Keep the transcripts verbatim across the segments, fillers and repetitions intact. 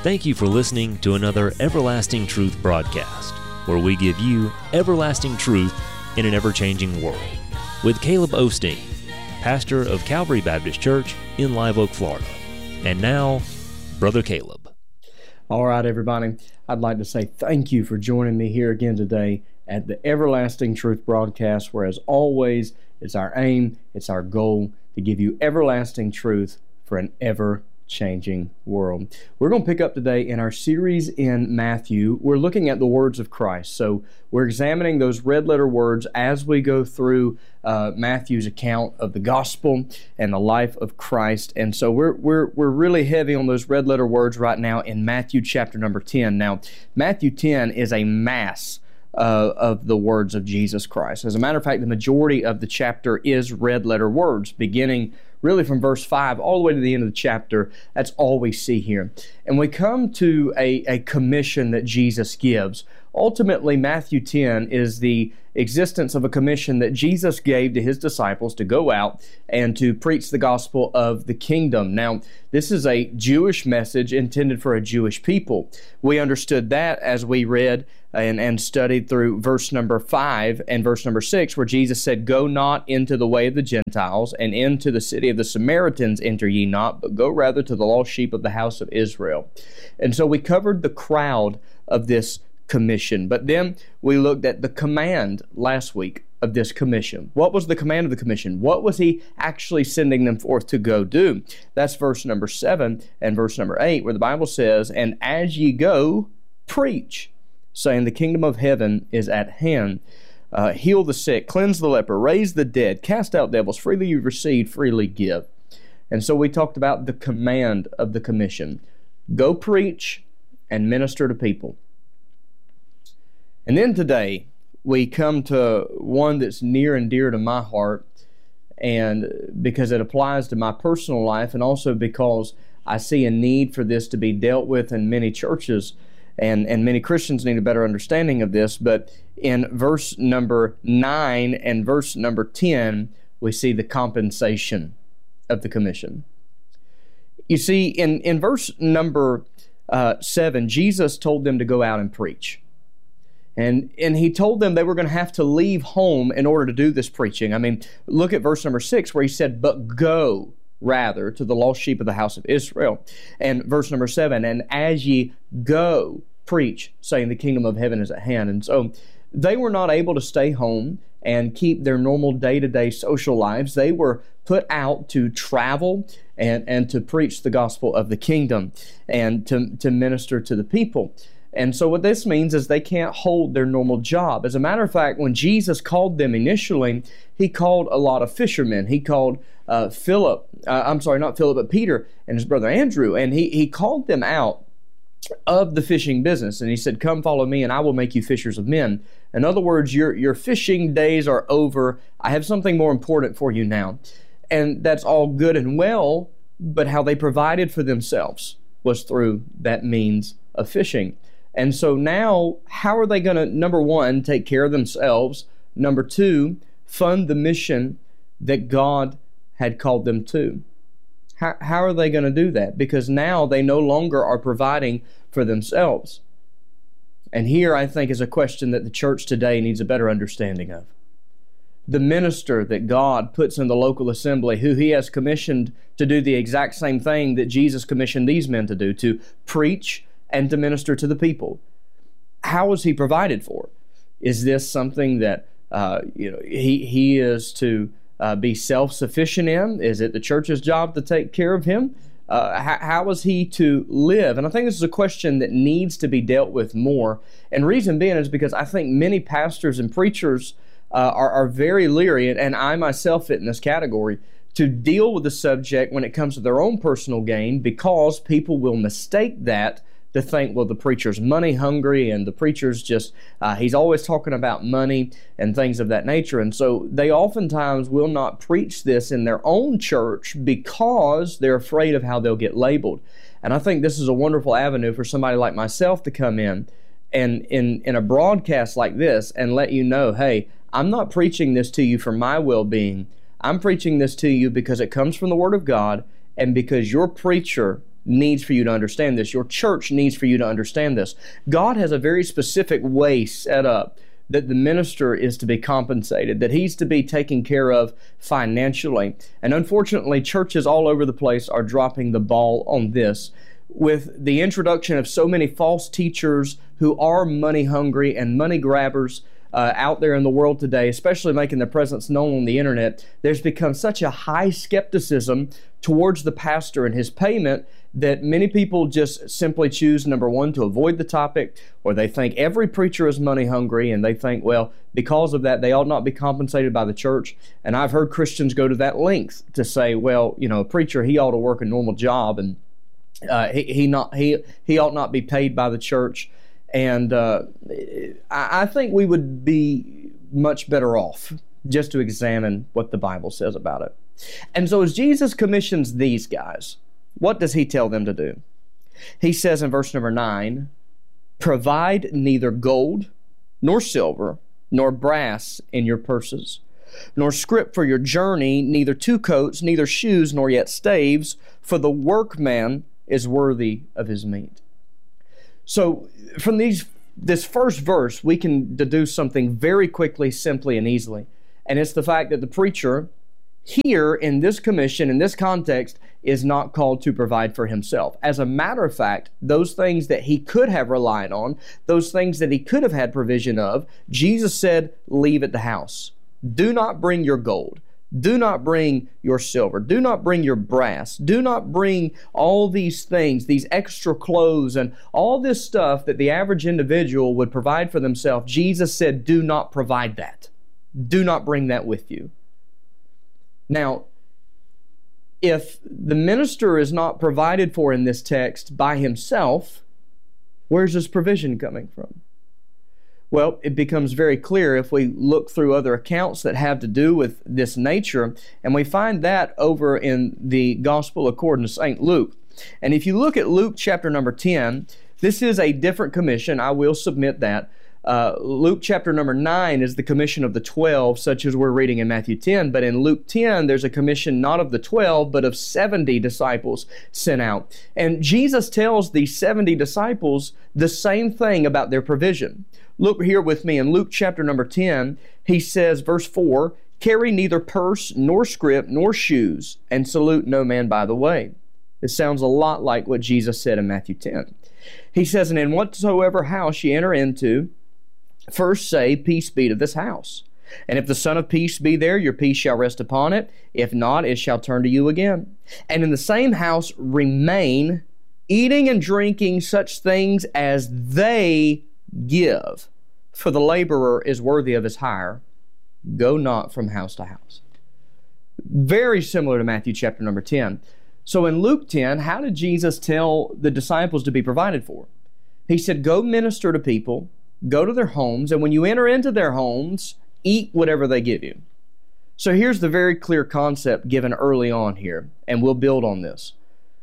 Thank you for listening to another Everlasting Truth broadcast, where we give you everlasting truth in an ever-changing world, with Caleb Osteen, pastor of Calvary Baptist Church in Live Oak, Florida. And now, Brother Caleb. All right, everybody. I'd like to say thank you for joining me here again today at the Everlasting Truth broadcast, where as always, it's our aim, it's our goal to give you everlasting truth for an ever-changing world. We're going to pick up today in our series in Matthew. We're looking at the words of Christ. So we're examining those red letter words as we go through uh, Matthew's account of the gospel and the life of Christ. And so we're we're we're really heavy on those red letter words right now in Matthew chapter number ten. Now, Matthew ten is a mass Uh, of the words of Jesus Christ. As a matter of fact, the majority of the chapter is red letter words, beginning really from verse five all the way to the end of the chapter. That's all we see here. And we come to a, a commission that Jesus gives. Ultimately, Matthew ten is the existence of a commission that Jesus gave to His disciples to go out and to preach the gospel of the kingdom. Now, this is a Jewish message intended for a Jewish people. We understood that as we read and, and studied through verse number five and verse number six, where Jesus said, "Go not into the way of the Gentiles, and into the city of the Samaritans enter ye not, but go rather to the lost sheep of the house of Israel." And so we covered the crowd of this commission. But then we looked at the command last week of this commission. What was the command of the commission? What was He actually sending them forth to go do? That's verse number seven and verse number eight, where the Bible says, "And as ye go, preach, saying the kingdom of heaven is at hand. Uh, heal the sick, cleanse the leper, raise the dead, cast out devils. Freely you receive, freely give." And so we talked about the command of the commission. Go preach and minister to people. And then today, we come to one that's near and dear to my heart, and because it applies to my personal life, and also because I see a need for this to be dealt with in many churches, and, and many Christians need a better understanding of this. But in verse number nine and verse number ten, we see the compensation of the commission. You see, in, in verse number uh, seven, Jesus told them to go out and preach. And and He told them they were going to have to leave home in order to do this preaching. I mean, look at verse number six, where He said, "But go rather to the lost sheep of the house of Israel." And verse number seven, "And as ye go, preach, saying the kingdom of heaven is at hand." And so they were not able to stay home and keep their normal day-to-day social lives. They were put out to travel and, and to preach the gospel of the kingdom and to, to minister to the people. And so what this means is they can't hold their normal job. As a matter of fact, when Jesus called them initially, He called a lot of fishermen. He called uh, Philip, uh, I'm sorry, not Philip, but Peter and his brother Andrew. And he, he called them out of the fishing business. And He said, "Come follow me and I will make you fishers of men." In other words, your, your fishing days are over. I have something more important for you now. And that's all good and well, but how they provided for themselves was through that means of fishing. And so now, how are they going to, number one, take care of themselves? Number two, fund the mission that God had called them to? How, how are they going to do that? Because now they no longer are providing for themselves. And here, I think, is a question that the church today needs a better understanding of. The minister that God puts in the local assembly, who He has commissioned to do the exact same thing that Jesus commissioned these men to do, to preach and to minister to the people. How is he provided for? Is this something that uh, you know he he is to uh, be self-sufficient in? Is it the church's job to take care of him? Uh, how, how is he to live? And I think this is a question that needs to be dealt with more. And reason being is because I think many pastors and preachers uh, are, are very leery, and, and I myself fit in this category, to deal with the subject when it comes to their own personal gain, because people will mistake that to think, well, the preacher's money hungry, and the preacher's just, uh, he's always talking about money and things of that nature. And so they oftentimes will not preach this in their own church because they're afraid of how they'll get labeled. And I think this is a wonderful avenue for somebody like myself to come in and in, in a broadcast like this and let you know, hey, I'm not preaching this to you for my well-being. I'm preaching this to you because it comes from the Word of God, and because your preacher needs for you to understand this. Your church needs for you to understand this. God has a very specific way set up that the minister is to be compensated, that he's to be taken care of financially. And unfortunately, churches all over the place are dropping the ball on this, with the introduction of so many false teachers who are money hungry and money grabbers uh, out there in the world today, especially making their presence known on the internet. There's become such a high skepticism towards the pastor and his payment that many people just simply choose, number one, to avoid the topic, or they think every preacher is money hungry, and they think, well, because of that, they ought not be compensated by the church. And I've heard Christians go to that length to say, well, you know, a preacher, he ought to work a normal job, and uh, he, he not he he ought not be paid by the church. And uh, I, I think we would be much better off just to examine what the Bible says about it. And so as Jesus commissions these guys, what does he tell them to do? He says in verse number nine, provide neither gold, nor silver, nor brass in your purses, nor scrip for your journey, neither two coats, neither shoes, nor yet staves, for the workman is worthy of his meat. So from these this first verse, we can deduce something very quickly, simply, and easily. And it's the fact that the preacher here in this commission, in this context, is not called to provide for himself. As a matter of fact, those things that he could have relied on, those things that he could have had provision of, Jesus said, leave at the house. Do not bring your gold. Do not bring your silver. Do not bring your brass. Do not bring all these things, these extra clothes and all this stuff that the average individual would provide for themselves. Jesus said, do not provide that. Do not bring that with you. Now, if the minister is not provided for in this text by himself, where's his provision coming from? Well, it becomes very clear if we look through other accounts that have to do with this nature, and we find that over in the Gospel according to Saint Luke. And if you look at Luke chapter number ten, this is a different commission. I will submit that. Uh, Luke chapter number nine is the commission of the twelve, such as we're reading in Matthew ten. But in Luke ten, there's a commission not of the twelve, but of seventy disciples sent out. And Jesus tells these seventy disciples the same thing about their provision. Look here with me in Luke chapter number ten. He says, verse four, carry neither purse, nor scrip, nor shoes, and salute no man by the way. It sounds a lot like what Jesus said in Matthew ten. He says, and in whatsoever house ye enter into, first say, peace be to this house. And if the Son of Peace be there, your peace shall rest upon it. If not, it shall turn to you again. And in the same house remain, eating and drinking such things as they give. For the laborer is worthy of his hire. Go not from house to house. Very similar to Matthew chapter number ten. So in Luke ten, how did Jesus tell the disciples to be provided for? He said, go minister to people, go to their homes, and when you enter into their homes, eat whatever they give you. So here's the very clear concept given early on here, and we'll build on this.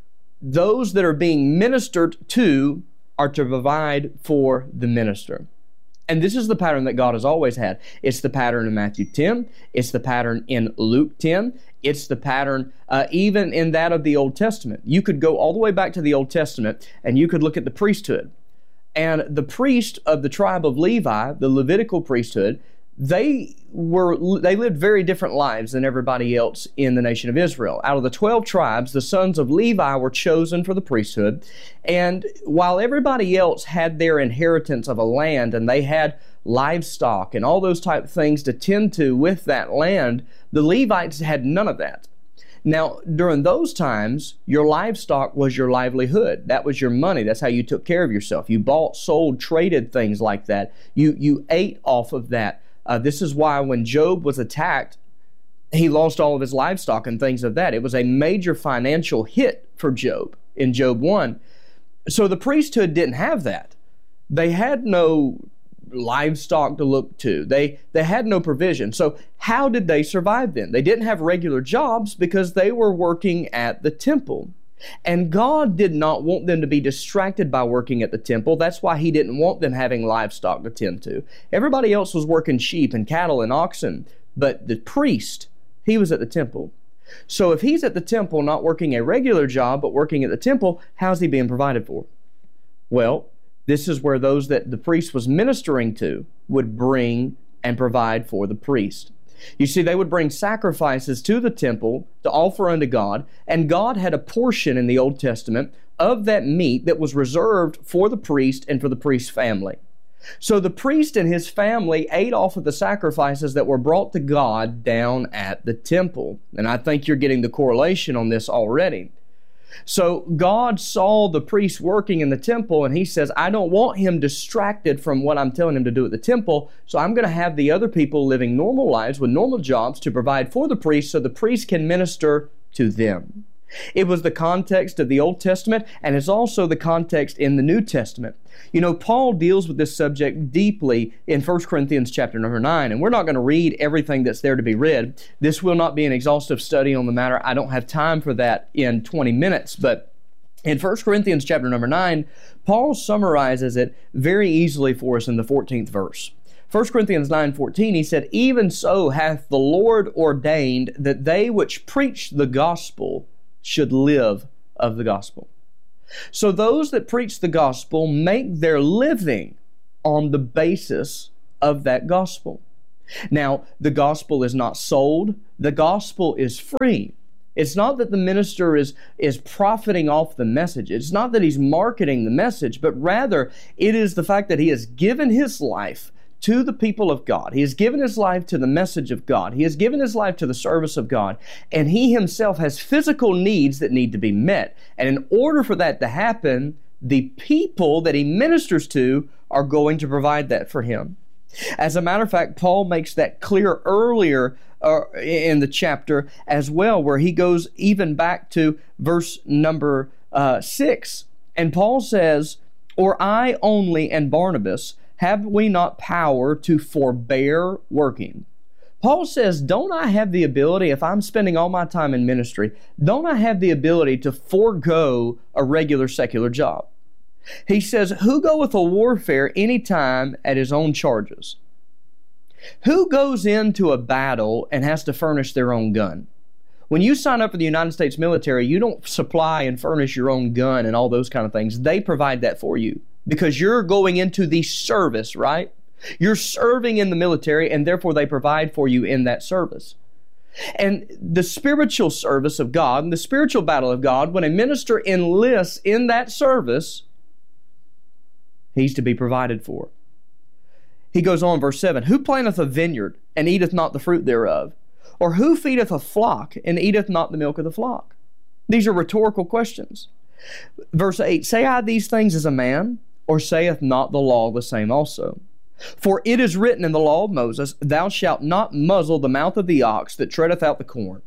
Those that are being ministered to are to provide for the minister. And this is the pattern that God has always had. It's the pattern in Matthew ten. It's the pattern in Luke ten. It's the pattern uh, even in that of the Old Testament. You could go all the way back to the Old Testament, and you could look at the priesthood. And the priest of the tribe of Levi, the Levitical priesthood, they were they lived very different lives than everybody else in the nation of Israel. Out of the twelve tribes, the sons of Levi were chosen for the priesthood. And while everybody else had their inheritance of a land and they had livestock and all those type of things to tend to with that land, the Levites had none of that. Now, during those times, your livestock was your livelihood. That was your money. That's how you took care of yourself. You bought, sold, traded things like that. You, you ate off of that. Uh, this is why when Job was attacked, he lost all of his livestock and things of that. It was a major financial hit for Job in Job one. So the priesthood didn't have that. They had no livestock to look to. They they had no provision. So how did they survive then? They didn't have regular jobs because they were working at the temple. And God did not want them to be distracted by working at the temple. That's why He didn't want them having livestock to tend to. Everybody else was working sheep and cattle and oxen, but the priest, he was at the temple. So if he's at the temple not working a regular job but working at the temple, how's he being provided for? Well, this is where those that the priest was ministering to would bring and provide for the priest. You see, they would bring sacrifices to the temple to offer unto God, and God had a portion in the Old Testament of that meat that was reserved for the priest and for the priest's family. So the priest and his family ate off of the sacrifices that were brought to God down at the temple. And I think you're getting the correlation on this already. So God saw the priest working in the temple, and he says, I don't want him distracted from what I'm telling him to do at the temple, so I'm going to have the other people living normal lives with normal jobs to provide for the priest so the priest can minister to them. It was the context of the Old Testament, and it's also the context in the New Testament. You know, Paul deals with this subject deeply in First Corinthians chapter number nine, and we're not going to read everything that's there to be read. This will not be an exhaustive study on the matter. I don't have time for that in twenty minutes, but in First Corinthians chapter number nine, Paul summarizes it very easily for us in the fourteenth verse. First Corinthians nine fourteen, he said, Even so hath the Lord ordained that they which preach the gospel should live of the gospel. So those that preach the gospel make their living on the basis of that gospel. Now, the gospel is not sold. The gospel is free. It's not that the minister is, is profiting off the message. It's not that he's marketing the message, but rather it is the fact that he has given his life to the people of God. He has given his life to the message of God. He has given his life to the service of God. And he himself has physical needs that need to be met. And in order for that to happen, the people that he ministers to are going to provide that for him. As a matter of fact, Paul makes that clear earlier uh, in the chapter as well, where he goes even back to verse number uh, six. And Paul says, Or I only and Barnabas, have we not power to forbear working? Paul says, don't I have the ability, if I'm spending all my time in ministry, don't I have the ability to forego a regular secular job? He says, who goeth a warfare any time at his own charges? Who goes into a battle and has to furnish their own gun? When you sign up for the United States military, you don't supply and furnish your own gun and all those kind of things. They provide that for you because you're going into the service, right? You're serving in the military, and therefore they provide for you in that service. And the spiritual service of God, and the spiritual battle of God, when a minister enlists in that service, he's to be provided for. He goes on, verse seven, Who planteth a vineyard, and eateth not the fruit thereof? Or who feedeth a flock, and eateth not the milk of the flock? These are rhetorical questions. Verse eight, Say I these things as a man, or saith not the law the same also? For it is written in the law of Moses, Thou shalt not muzzle the mouth of the ox that treadeth out the corn.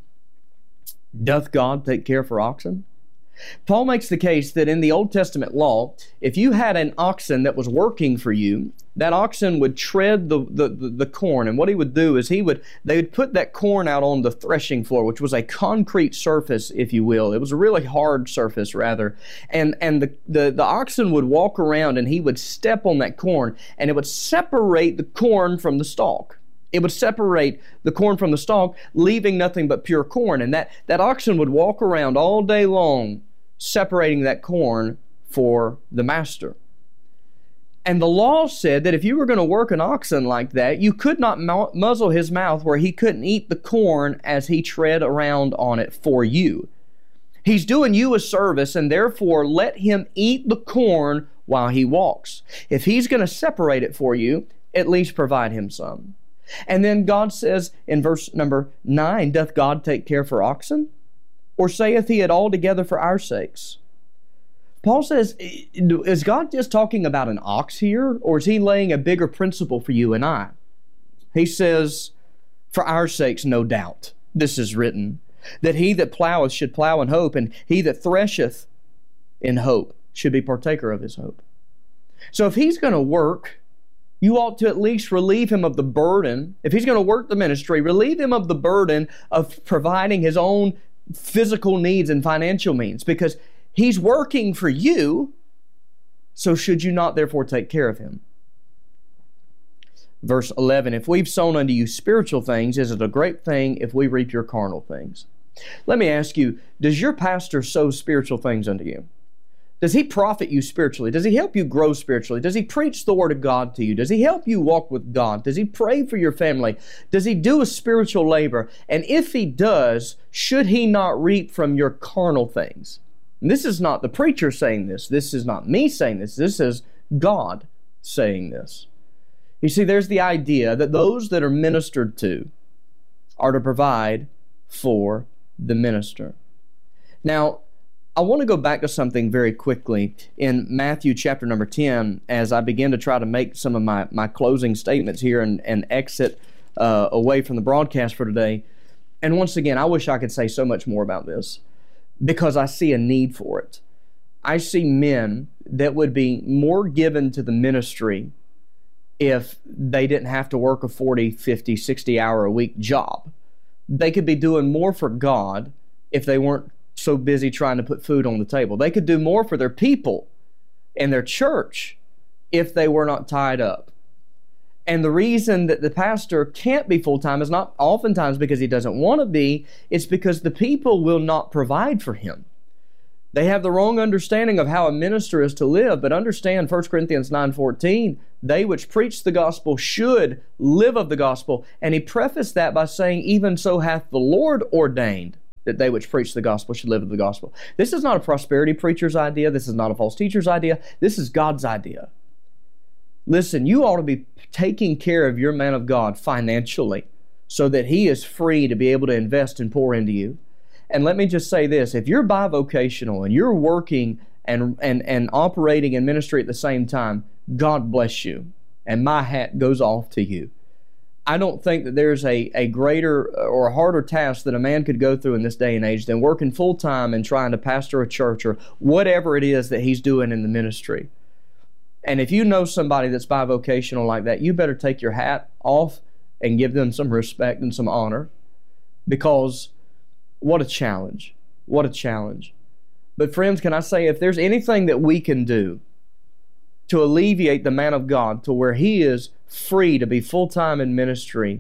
Doth God take care for oxen? Paul makes the case that in the Old Testament law, if you had an oxen that was working for you, that oxen would tread the, the, the, the corn, and what he would do is he would they would put that corn out on the threshing floor, which was a concrete surface, if you will. It was a really hard surface, rather. And and the, the, the oxen would walk around, and he would step on that corn, and it would separate the corn from the stalk. It would separate the corn from the stalk, leaving nothing but pure corn. And that, that oxen would walk around all day long, separating that corn for the master. And the law said that if you were going to work an oxen like that, you could not mu- muzzle his mouth where he couldn't eat the corn as he tread around on it for you. He's doing you a service, and therefore let him eat the corn while he walks. If he's going to separate it for you, at least provide him some. And then God says in verse number nine, Doth God take care for oxen? Or saith he it altogether for our sakes? Paul says, is God just talking about an ox here? Or is he laying a bigger principle for you and I? He says, for our sakes, no doubt, this is written, that he that ploweth should plow in hope, and he that thresheth in hope should be partaker of his hope. So if he's going to work, you ought to at least relieve him of the burden. If he's going to work the ministry, relieve him of the burden of providing his own physical needs and financial means, because he's working for you, so should you not therefore take care of him? Verse eleven, If we've sown unto you spiritual things, is it a great thing if we reap your carnal things? Let me ask you, does your pastor sow spiritual things unto you? Does he profit you spiritually? Does he help you grow spiritually? Does he preach the Word of God to you? Does he help you walk with God? Does he pray for your family? Does he do a spiritual labor? And if he does, should he not reap from your carnal things? And this is not the preacher saying this. This is not me saying this. This is God saying this. You see, there's the idea that those that are ministered to are to provide for the minister. Now, I want to go back to something very quickly in Matthew chapter number ten as I begin to try to make some of my, my closing statements here and, and exit uh, away from the broadcast for today. And once again, I wish I could say so much more about this because I see a need for it. I see men that would be more given to the ministry if they didn't have to work a forty, fifty, sixty hour a week job. They could be doing more for God if they weren't so busy trying to put food on the table. They could do more for their people and their church if they were not tied up. And the reason that the pastor can't be full-time is not oftentimes because he doesn't want to be, it's because the people will not provide for him. They have the wrong understanding of how a minister is to live, but understand First Corinthians nine fourteen, they which preach the gospel should live of the gospel. And he prefaced that by saying, even so hath the Lord ordained that they which preach the gospel should live of the gospel. This is not a prosperity preacher's idea. This is not a false teacher's idea. This is God's idea. Listen, you ought to be taking care of your man of God financially so that he is free to be able to invest and pour into you. And let me just say this, if you're bivocational and you're working and, and, and operating in ministry at the same time, God bless you. And my hat goes off to you. I don't think that there's a, a greater or a harder task that a man could go through in this day and age than working full-time and trying to pastor a church or whatever it is that he's doing in the ministry. And if you know somebody that's bivocational like that, you better take your hat off and give them some respect and some honor, because what a challenge. What a challenge. But friends, can I say, if there's anything that we can do to alleviate the man of God to where he is free to be full-time in ministry,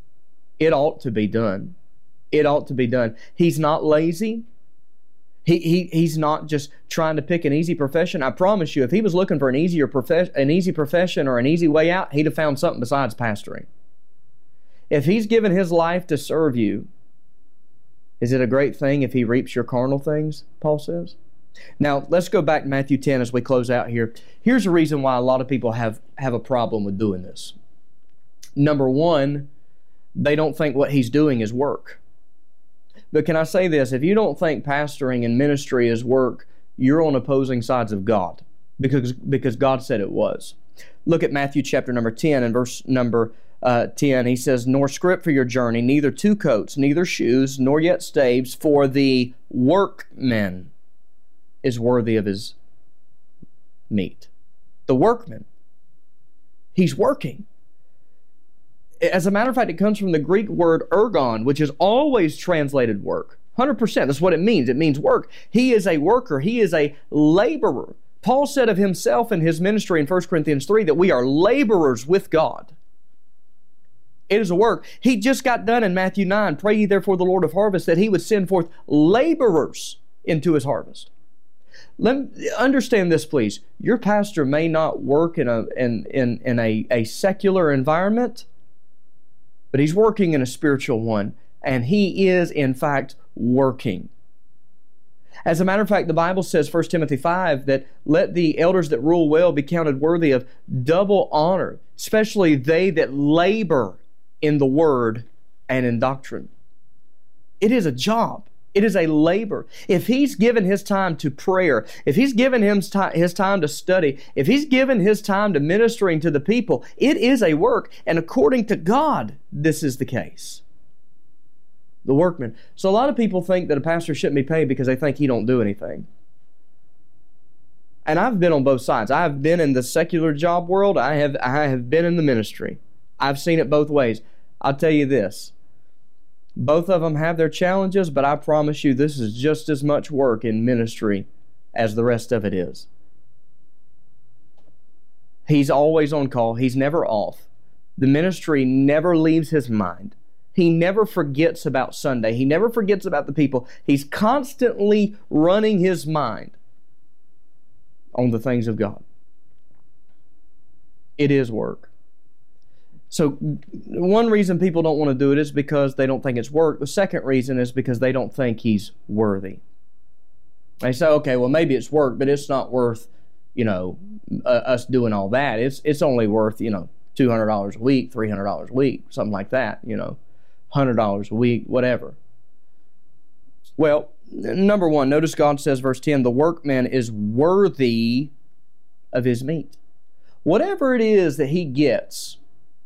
it ought to be done. It ought to be done. He's not lazy. He, he he's not just trying to pick an easy profession. I promise you, if he was looking for an easier profession, an easy profession or an easy way out, he'd have found something besides pastoring. If he's given his life to serve you, is it a great thing if he reaps your carnal things, Paul says? Now, let's go back to Matthew ten as we close out here. Here's the reason why a lot of people have, have a problem with doing this. Number one, they don't think what he's doing is work. But can I say this? If you don't think pastoring and ministry is work, you're on opposing sides of God, because, because God said it was. Look at Matthew chapter number ten and verse number uh, ten. He says, nor scrip for your journey, neither two coats, neither shoes, nor yet staves, for the workman is worthy of his meat. The workman. He's working. As a matter of fact, it comes from the Greek word ergon, which is always translated work. one hundred percent. That's what it means. It means work. He is a worker. He is a laborer. Paul said of himself in his ministry in First Corinthians three that we are laborers with God. It is a work. He just got done in Matthew nine, pray ye therefore the Lord of harvest that he would send forth laborers into his harvest. Let me understand this, please. Your pastor may not work in a in in, in a, a secular environment, but he's working in a spiritual one, and he is in fact working. As a matter of fact, the Bible says, First Timothy five, that let the elders that rule well be counted worthy of double honor, especially they that labor in the word and in doctrine. It is a job. It is a labor. If he's given his time to prayer, if he's given him his time to study, if he's given his time to ministering to the people, it is a work. And according to God, this is the case. The workman. So a lot of people think that a pastor shouldn't be paid because they think he don't do anything. And I've been on both sides. I've been in the secular job world. I have, I have been in the ministry. I've seen it both ways. I'll tell you this. Both of them have their challenges, but I promise you this is just as much work in ministry as the rest of it is. He's always on call. He's never off. The ministry never leaves his mind. He never forgets about Sunday. He never forgets about the people. He's constantly running his mind on the things of God. It is work. So one reason people don't want to do it is because they don't think it's work. The second reason is because they don't think he's worthy. They say, okay, well, maybe it's work, but it's not worth, you know, uh, us doing all that. It's it's only worth, you know, two hundred dollars a week, three hundred dollars a week, something like that, you know, one hundred dollars a week, whatever. Well, number one, notice God says, verse ten, the workman is worthy of his meat. Whatever it is that he gets,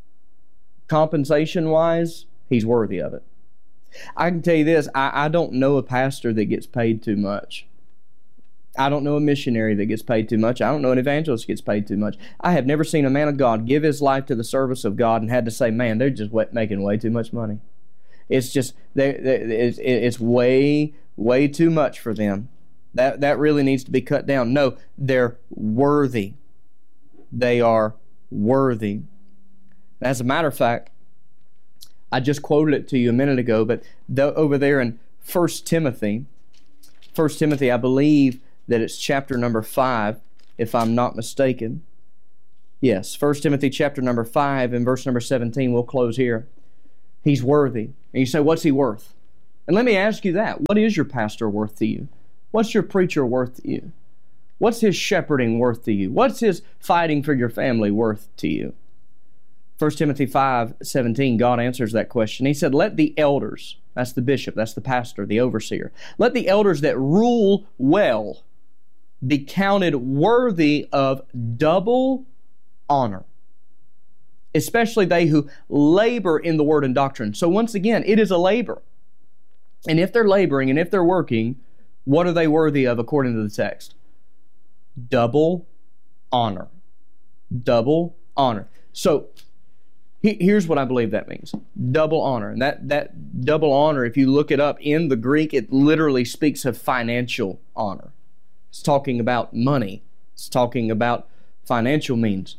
compensation-wise, he's worthy of it. I can tell you this, I, I don't know a pastor that gets paid too much. I don't know a missionary that gets paid too much. I don't know an evangelist that gets paid too much. I have never seen a man of God give his life to the service of God and had to say, man, they're just making way too much money. It's just, they, they, it's, it's way, way too much for them. That, that really needs to be cut down. No, they're worthy. They are worthy. As a matter of fact, I just quoted it to you a minute ago, but the, over there in First Timothy, First Timothy, I believe that it's chapter number five, if I'm not mistaken. Yes, First Timothy chapter number five and verse number seventeen, we'll close here. He's worthy. And you say, what's he worth? And let me ask you that. What is your pastor worth to you? What's your preacher worth to you? What's his shepherding worth to you? What's his fighting for your family worth to you? First Timothy five seventeen, God answers that question. He said, let the elders, that's the bishop, that's the pastor, the overseer, let the elders that rule well be counted worthy of double honor, especially they who labor in the word and doctrine. So once again, it is a labor. And if they're laboring and if they're working, what are they worthy of according to the text? Double honor. Double honor. So here's what I believe that means. Double honor. And that, that double honor, if you look it up in the Greek, it literally speaks of financial honor. It's talking about money. It's talking about financial means.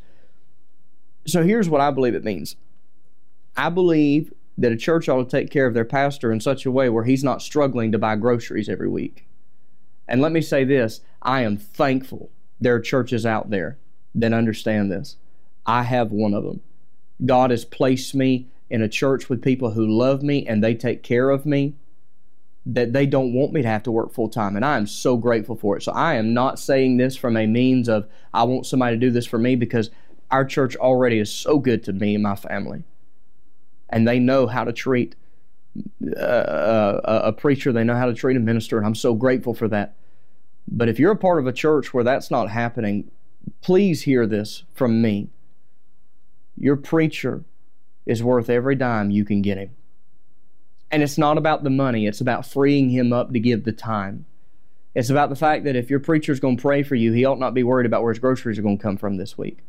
So here's what I believe it means. I believe that a church ought to take care of their pastor in such a way where he's not struggling to buy groceries every week. And let me say this, I am thankful there are churches out there that understand this. I have one of them. God has placed me in a church with people who love me and they take care of me, that they don't want me to have to work full time. And I am so grateful for it. So I am not saying this from a means of, I want somebody to do this for me, because our church already is so good to me and my family. And they know how to treat uh, a, a preacher. They know how to treat a minister. And I'm so grateful for that. But if you're a part of a church where that's not happening, please hear this from me. Your preacher is worth every dime you can get him. And it's not about the money. It's about freeing him up to give the time. It's about the fact that if your preacher's going to pray for you, he ought not be worried about where his groceries are going to come from this week.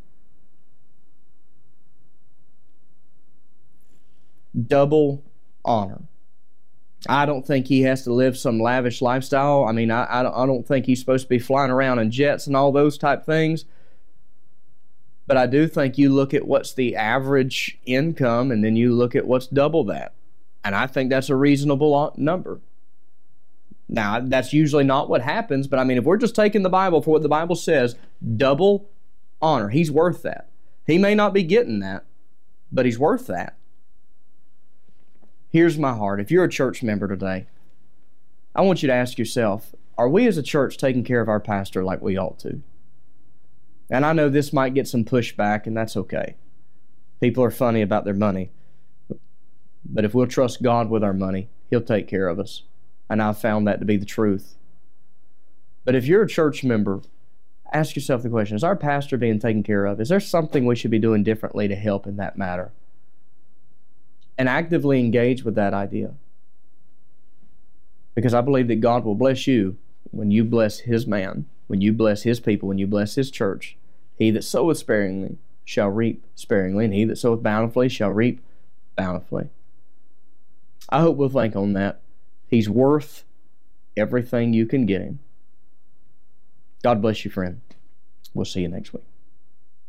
Double honor. I don't think he has to live some lavish lifestyle. I mean, I, I, don't, I don't think he's supposed to be flying around in jets and all those type things. But I do think you look at what's the average income and then you look at what's double that. And I think that's a reasonable number. Now, that's usually not what happens, but I mean, if we're just taking the Bible for what the Bible says, double honor. He's worth that. He may not be getting that, but he's worth that. Here's my heart. If you're a church member today, I want you to ask yourself, are we as a church taking care of our pastor like we ought to? And I know this might get some pushback, and that's okay. People are funny about their money. But if we'll trust God with our money, He'll take care of us. And I've found that to be the truth. But if you're a church member, ask yourself the question, is our pastor being taken care of? Is there something we should be doing differently to help in that matter? And actively engage with that idea. Because I believe that God will bless you when you bless His man, when you bless His people, when you bless His church. He that soweth sparingly shall reap sparingly, and he that soweth bountifully shall reap bountifully. I hope we'll think on that. He's worth everything you can get him. God bless you, friend. We'll see you next week.